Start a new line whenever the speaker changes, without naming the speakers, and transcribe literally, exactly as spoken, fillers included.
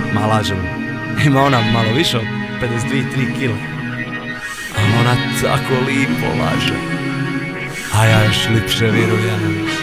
Ma lažem, ima ona malo više od pedeset dvije tri kile. Ali ona tako lipo laže, a ja još lipše vjerujem.